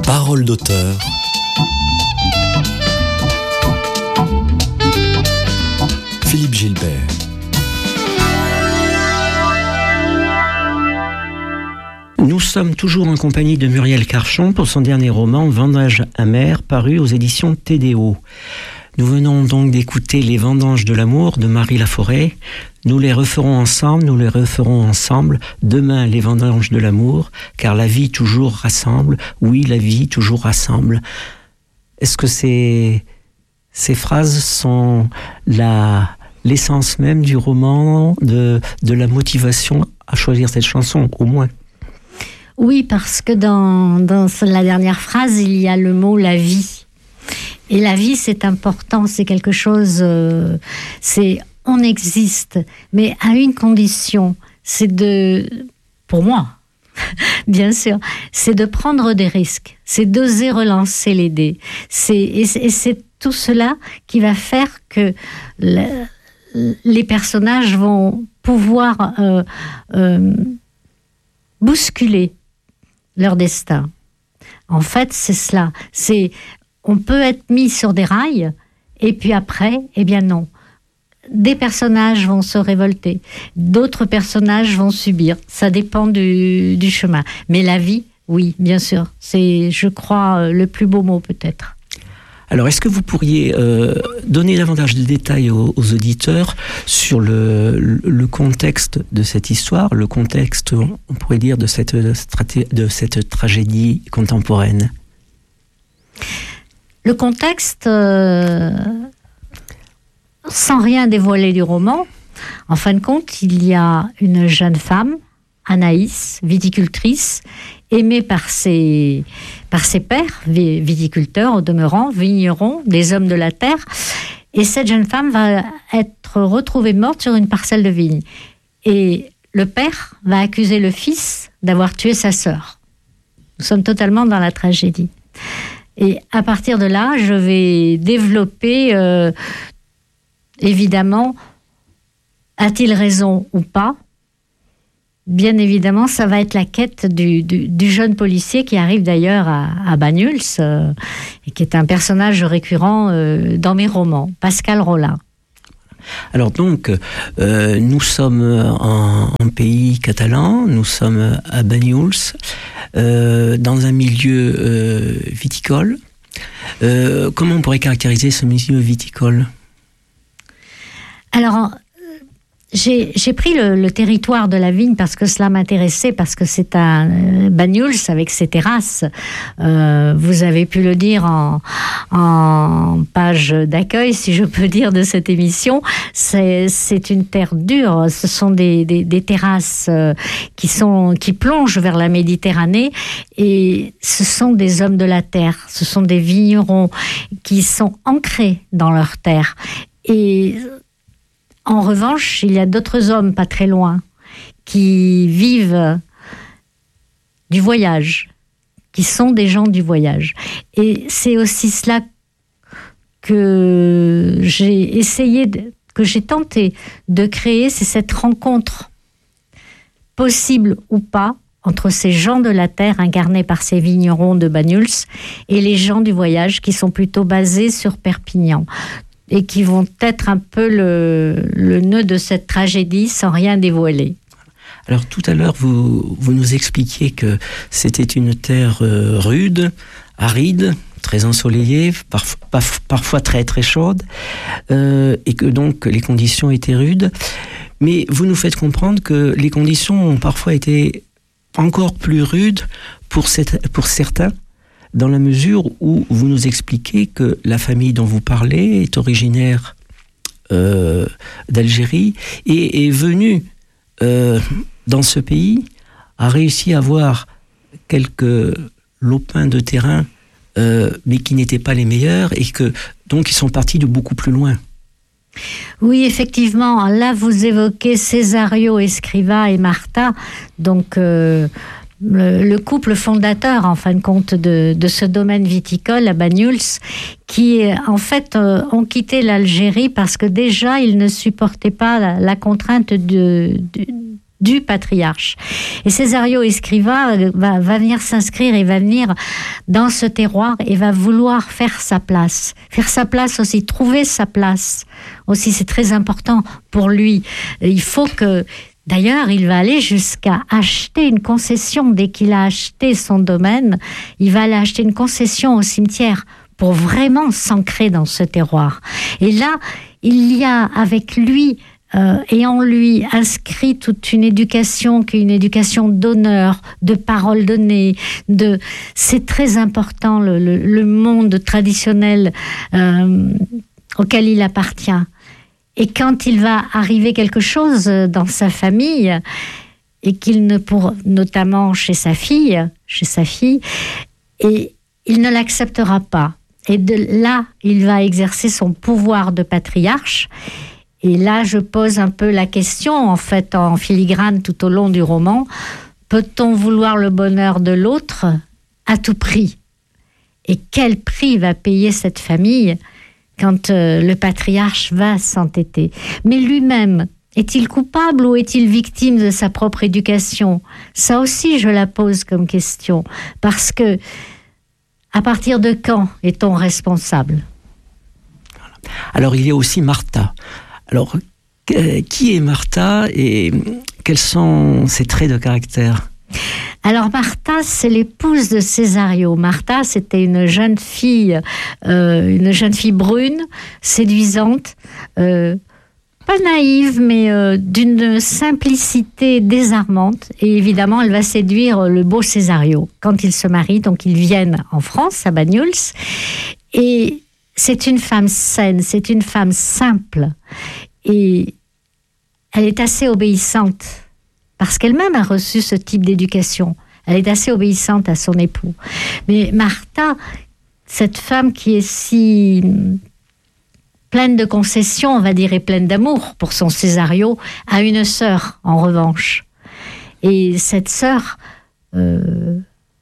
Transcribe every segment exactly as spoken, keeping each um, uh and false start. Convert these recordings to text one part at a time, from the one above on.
Parole d'auteur. Philippe Gilbert. Nous sommes toujours en compagnie de Muriel Carchon pour son dernier roman Vendanges amères, paru aux éditions T D O. Nous venons donc d'écouter Les Vendanges de l'amour de Marie Laforêt. Nous les referons ensemble, nous les referons ensemble. Demain, Les Vendanges de l'amour, car la vie toujours rassemble. Oui, la vie toujours rassemble. Est-ce que ces, ces phrases sont la, l'essence même du roman, de, de la motivation à choisir cette chanson, au moins? Oui, parce que dans, dans la dernière phrase, il y a le mot « la vie ». Et la vie, c'est important, c'est quelque chose... Euh, c'est on existe, mais à une condition, c'est de... Pour moi, bien sûr, c'est de prendre des risques, c'est d'oser relancer les dés. C'est, et, et c'est tout cela qui va faire que la, les personnages vont pouvoir euh, euh, bousculer leur destin. En fait, c'est cela. C'est, on peut être mis sur des rails, et puis après, eh bien non. Des personnages vont se révolter, d'autres personnages vont subir. Ça dépend du, du chemin. Mais la vie, oui, bien sûr. C'est, je crois, le plus beau mot peut-être. Alors, est-ce que vous pourriez euh, donner davantage de détails aux, aux auditeurs sur le, le contexte de cette histoire, le contexte, on pourrait dire, de cette, de cette tragédie contemporaine? Le contexte, euh, sans rien dévoiler du roman, en fin de compte, il y a une jeune femme, Anaïs, viticultrice, aimée par ses, par ses pairs, viticulteurs au demeurant, vignerons, des hommes de la terre. Et cette jeune femme va être retrouvée morte sur une parcelle de vigne. Et le père va accuser le fils d'avoir tué sa sœur. Nous sommes totalement dans la tragédie. Et à partir de là, je vais développer, euh, évidemment, a-t-il raison ou pas ? Bien évidemment, ça va être la quête du, du, du jeune policier qui arrive d'ailleurs à, à Banyuls, euh, et qui est un personnage récurrent euh, dans mes romans, Pascal Rollin. Alors donc, euh, nous sommes en, en pays catalan, nous sommes à Banyuls, euh, dans un milieu euh, viticole. Euh, comment on pourrait caractériser ce milieu viticole ? Alors, J'ai, j'ai pris le, le territoire de la vigne parce que cela m'intéressait, parce que c'est un euh, Banyuls avec ses terrasses. Euh, vous avez pu le dire en, en page d'accueil, si je peux dire, de cette émission. C'est, c'est une terre dure. Ce sont des, des, des terrasses euh, qui sont, qui plongent vers la Méditerranée, et ce sont des hommes de la terre. Ce sont des vignerons qui sont ancrés dans leur terre. Et en revanche, il y a d'autres hommes pas très loin qui vivent du voyage, qui sont des gens du voyage. Et c'est aussi cela que j'ai essayé, de, que j'ai tenté de créer, c'est cette rencontre, possible ou pas, entre ces gens de la terre incarnés par ces vignerons de Banyuls et les gens du voyage qui sont plutôt basés sur Perpignan, et qui vont être un peu le, le nœud de cette tragédie sans rien dévoiler. Alors tout à l'heure, vous, vous nous expliquiez que c'était une terre euh, rude, aride, très ensoleillée, parf- parf- parfois très très chaude, euh, et que donc les conditions étaient rudes. Mais vous nous faites comprendre que les conditions ont parfois été encore plus rudes pour, cette, pour certains, dans la mesure où vous nous expliquez que la famille dont vous parlez est originaire euh, d'Algérie et est venue euh, dans ce pays, a réussi à avoir quelques lopins de terrain, euh, mais qui n'étaient pas les meilleurs, et que donc ils sont partis de beaucoup plus loin. Oui, effectivement, là vous évoquez Césario Escriva et Martha, donc... Euh Le, le couple fondateur, en fin de compte, de, de ce domaine viticole à Banyuls, qui, en fait, euh, ont quitté l'Algérie parce que déjà, ils ne supportaient pas la, la contrainte de, de, du patriarche. Et Cesario Escrivá va, va venir s'inscrire et va venir dans ce terroir et va vouloir faire sa place. Faire sa place aussi, trouver sa place. Aussi, c'est très important pour lui. Il faut que... D'ailleurs, il va aller jusqu'à acheter une concession. Dès qu'il a acheté son domaine, il va aller acheter une concession au cimetière pour vraiment s'ancrer dans ce terroir. Et là, il y a avec lui euh, et en lui inscrit toute une éducation qui est une éducation d'honneur, de paroles données. De... C'est très important, le, le, le monde traditionnel euh, auquel il appartient. Et quand il va arriver quelque chose dans sa famille, et qu'il ne pour, notamment chez sa fille, chez sa fille, et il ne l'acceptera pas. Et de là, il va exercer son pouvoir de patriarche. Et là, je pose un peu la question, en fait, en filigrane tout au long du roman. Peut-on vouloir le bonheur de l'autre à tout prix? Et quel prix va payer cette famille quand euh, le patriarche va s'entêter? Mais lui-même, est-il coupable ou est-il victime de sa propre éducation? Ça aussi, je la pose comme question. Parce que, à partir de quand est-on responsable? Alors, il y a aussi Martha. Alors, qui est Martha et quels sont ses traits de caractère? Alors Martha, c'est l'épouse de Cesario. Martha, c'était une jeune fille, euh, une jeune fille brune, séduisante, euh, pas naïve, mais euh, d'une simplicité désarmante. Et évidemment, elle va séduire le beau Cesario quand ils se marient. Donc ils viennent en France, à Banyuls. Et c'est une femme saine, c'est une femme simple. Et elle est assez obéissante. Parce qu'elle-même a reçu ce type d'éducation. Elle est assez obéissante à son époux. Mais Martha, cette femme qui est si pleine de concessions, on va dire, et pleine d'amour pour son Cesario, a une sœur, en revanche. Et cette sœur, euh,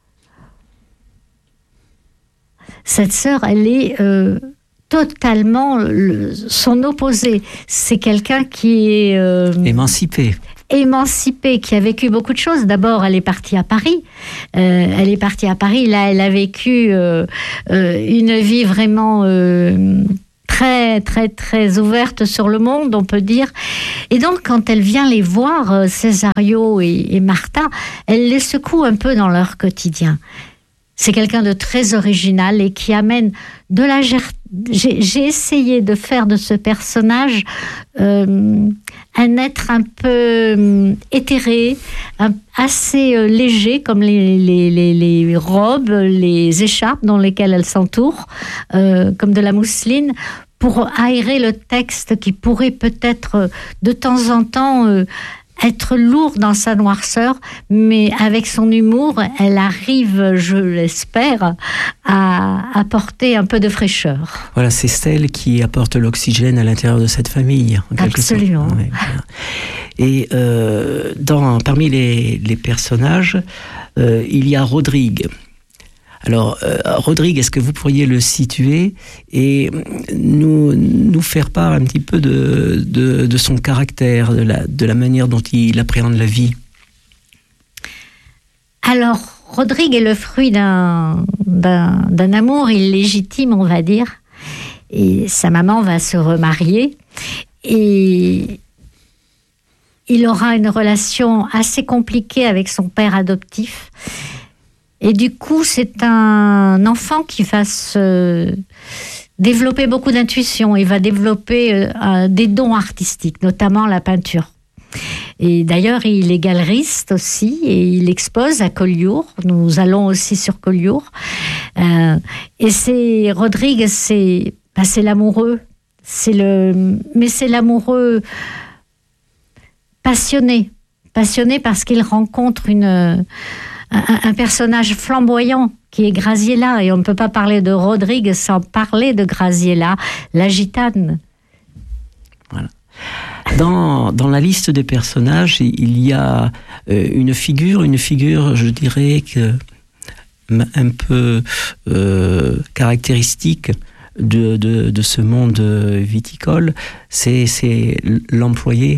cette sœur, elle est euh, totalement le, son opposé. C'est quelqu'un qui est... Euh, émancipé. émancipée, qui a vécu beaucoup de choses. D'abord, elle est partie à Paris. Euh, elle est partie à Paris. Là, elle a vécu euh, euh, une vie vraiment euh, très, très, très ouverte sur le monde, on peut dire. Et donc, quand elle vient les voir, euh, Cesario et, et Martha, elle les secoue un peu dans leur quotidien. C'est quelqu'un de très original et qui amène de la... J'ai, j'ai essayé de faire de ce personnage euh, un être un peu euh, éthéré, un, assez euh, léger, comme les, les, les, les robes, les écharpes dans lesquelles elle s'entoure, euh, comme de la mousseline, pour aérer le texte qui pourrait peut-être de temps en temps... Euh, être lourd dans sa noirceur, mais avec son humour, elle arrive, je l'espère, à apporter un peu de fraîcheur. Voilà, c'est celle qui apporte l'oxygène à l'intérieur de cette famille. En quelque Absolument. sorte. Ouais, voilà. Et euh, dans, parmi les, les personnages, euh, il y a Rodrigue. Alors, euh, Rodrigue, est-ce que vous pourriez le situer et nous, nous faire part un petit peu de, de, de son caractère, de la, de la manière dont il appréhende la vie? Alors, Rodrigue est le fruit d'un, d'un, d'un amour illégitime, on va dire. Et sa maman va se remarier. Et il aura une relation assez compliquée avec son père adoptif. Et du coup, c'est un enfant qui va se développer beaucoup d'intuition. Il va développer euh, des dons artistiques, notamment la peinture. Et d'ailleurs, il est galeriste aussi, et il expose à Collioure. Nous allons aussi sur Collioure. Euh, et c'est Rodrigue, c'est, bah, c'est l'amoureux. C'est le, mais c'est l'amoureux passionné. Passionné parce qu'il rencontre une... Un, un personnage flamboyant qui est Graziella, et on ne peut pas parler de Rodrigue sans parler de Graziella, la gitane. Voilà. Dans, dans la liste des personnages, il y a euh, une figure, une figure, je dirais, que, un peu euh, caractéristique de, de, de ce monde viticole, c'est, c'est l'employé,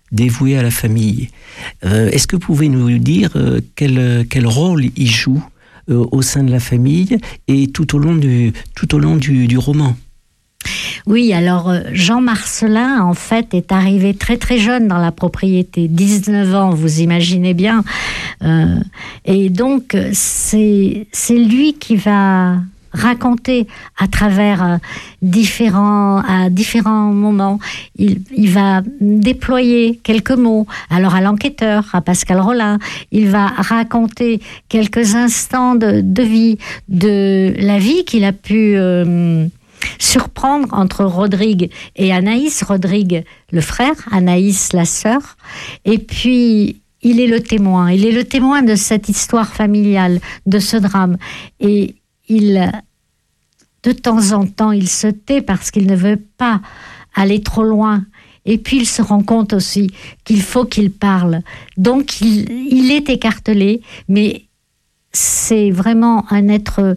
dévoué à la famille. Euh, est-ce que vous pouvez nous dire euh, quel, quel rôle il joue euh, au sein de la famille et tout au long du, tout au long du, du roman? Oui, alors Jean Marcellin, en fait, est arrivé très très jeune dans la propriété, dix-neuf ans, vous imaginez bien. Euh, et donc, c'est, c'est lui qui va raconter à travers différents, à différents moments. Il, il va déployer quelques mots. Alors à l'enquêteur, à Pascal Rollin, il va raconter quelques instants de, de vie, de la vie qu'il a pu... Euh, surprendre entre Rodrigue et Anaïs, Rodrigue le frère, Anaïs la sœur, et puis il est le témoin, il est le témoin de cette histoire familiale, de ce drame, et il, de temps en temps, il se tait parce qu'il ne veut pas aller trop loin, et puis il se rend compte aussi qu'il faut qu'il parle, donc il, il est écartelé, mais c'est vraiment un être...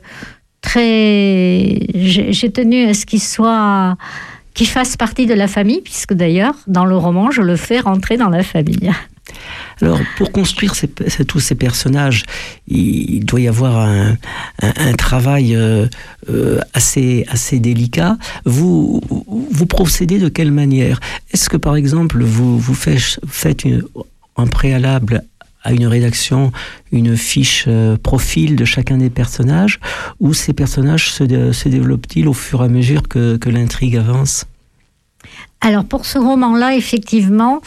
Très, j'ai, j'ai tenu à ce qu'il soit, qu'il fasse partie de la famille, puisque d'ailleurs, dans le roman, je le fais rentrer dans la famille. Alors, pour construire ces, ces, tous ces personnages, il doit y avoir un, un, un travail euh, euh, assez, assez délicat. Vous, vous procédez de quelle manière? Est-ce que, par exemple, vous, vous faites, faites une, un préalable à une rédaction, une fiche euh, profil de chacun des personnages, ou ces personnages se, de, se développent-ils au fur et à mesure que, que l'intrigue avance? Alors pour ce roman-là, effectivement,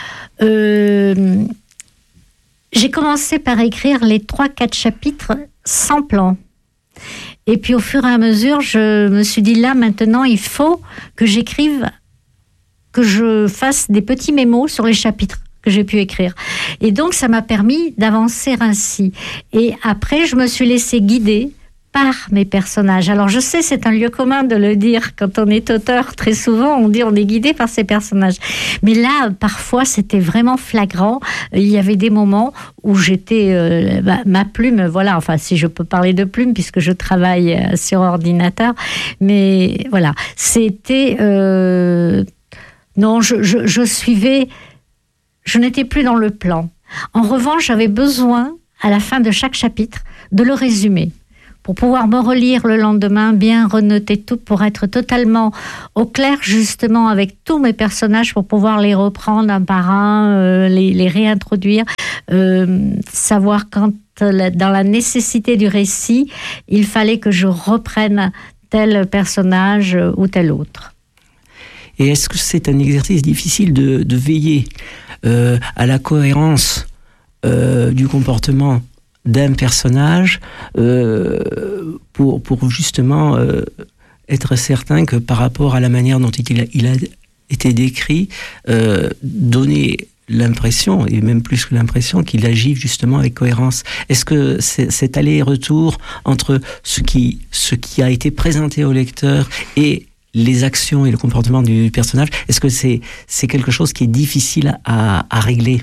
euh, j'ai commencé par écrire les trois quatre chapitres sans plan. Et puis au fur et à mesure, je me suis dit là, maintenant, il faut que j'écrive, que je fasse des petits mémos sur les chapitres que j'ai pu écrire. Et donc, ça m'a permis d'avancer ainsi. Et après, je me suis laissée guider par mes personnages. Alors, je sais, c'est un lieu commun de le dire. Quand on est auteur, très souvent, on dit on est guidé par ses personnages. Mais là, parfois, c'était vraiment flagrant. Il y avait des moments où j'étais... Euh, bah, ma plume, voilà, enfin, si je peux parler de plume, puisque je travaille sur ordinateur. Mais voilà, c'était... Euh, non, je, je, je suivais... Je n'étais plus dans le plan. En revanche, j'avais besoin, à la fin de chaque chapitre, de le résumer, pour pouvoir me relire le lendemain, bien renoter tout, pour être totalement au clair, justement, avec tous mes personnages, pour pouvoir les reprendre un par un, euh, les, les réintroduire, euh, savoir quand, dans la nécessité du récit, il fallait que je reprenne tel personnage ou tel autre. Et est-ce que c'est un exercice difficile de, de veiller euh, à la cohérence euh, du comportement d'un personnage euh, pour, pour justement euh, être certain que par rapport à la manière dont il a, il a été décrit, euh, donner l'impression, et même plus que l'impression, qu'il agit justement avec cohérence. Est-ce que c'est, cet aller-retour entre ce qui, ce qui a été présenté au lecteur et les actions et le comportement du personnage, est-ce que c'est, c'est quelque chose qui est difficile à, à régler?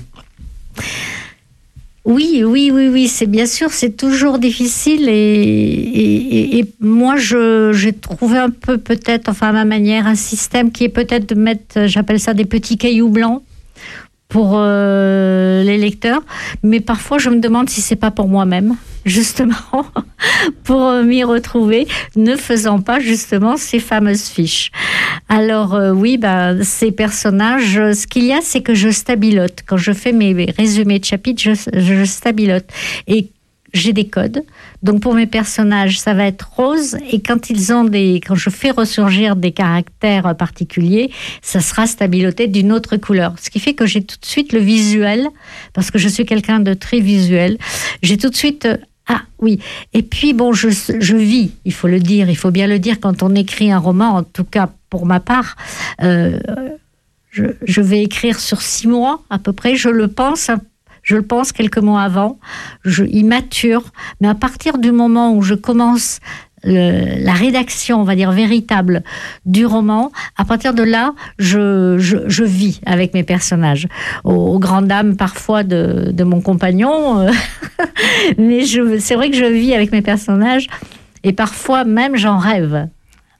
Oui, oui, oui, oui, c'est bien sûr, c'est toujours difficile et, et, et moi, je, j'ai trouvé un peu peut-être, enfin à ma manière, un système qui est peut-être de mettre, j'appelle ça des petits cailloux blancs pour euh, les lecteurs, mais parfois je me demande si c'est pas pour moi-même, justement, pour m'y retrouver, ne faisant pas justement ces fameuses fiches. Alors euh, oui, bah, ces personnages, ce qu'il y a, c'est que je stabilote. Quand je fais mes résumés de chapitres, je, je stabilote. Et j'ai des codes. Donc pour mes personnages, ça va être rose. Et quand ils ont des, quand je fais ressurgir des caractères particuliers, ça sera stabiloté d'une autre couleur. Ce qui fait que j'ai tout de suite le visuel, parce que je suis quelqu'un de très visuel. J'ai tout de suite ah oui. Et puis bon, je, je vis. Il faut le dire. Il faut bien le dire quand on écrit un roman. En tout cas pour ma part, euh, je, je vais écrire sur six mois à peu près. Je le pense. Je le pense quelques mois avant, je, il mature, mais à partir du moment où je commence le, la rédaction, on va dire véritable, du roman, à partir de là, je, je, je vis avec mes personnages. Aux, aux grandes dames parfois de, de mon compagnon, euh, mais je, c'est vrai que je vis avec mes personnages, et parfois même j'en rêve.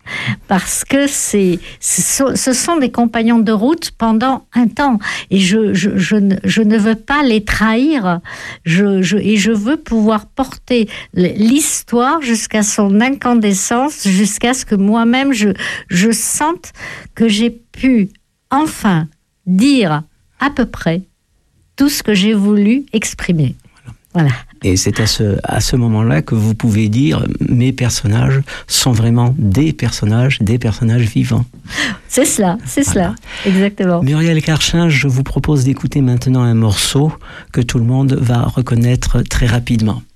Parce que c'est, ce sont des compagnons de route pendant un temps. Et je, je, je, ne, je ne veux pas les trahir. Je, je, et je veux pouvoir porter l'histoire jusqu'à son incandescence, jusqu'à ce que moi-même, je, je sente que j'ai pu enfin dire à peu près tout ce que j'ai voulu exprimer. Voilà. Et c'est à ce, à ce moment-là que vous pouvez dire mes personnages sont vraiment des personnages, des personnages vivants. C'est cela, c'est voilà. cela, exactement. Muriel Karchin, je vous propose d'écouter maintenant un morceau que tout le monde va reconnaître très rapidement.